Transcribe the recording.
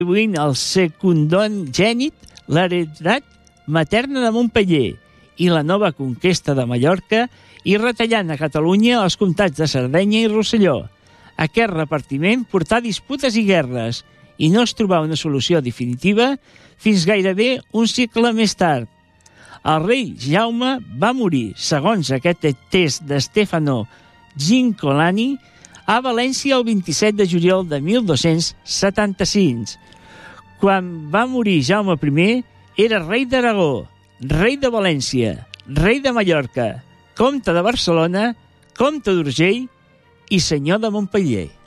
atribuint al secundogènit l'heretat materna de Montpeller i la nova conquesta de Mallorca i retallant a Catalunya els comtats de Sardenya i Rosselló. Aquest repartiment portà disputes i guerres i no es trobà una solució definitiva fins gairebé un segle més tard. El rei Jaume va morir, segons aquest test de Stefano Gincolani, a València el 27 de juliol de 1275. Quan va morir Jaume I, era rei d'Aragó, rei de València, rei de Mallorca, comte de Barcelona, comte d'Urgell i senyor de Montpeller.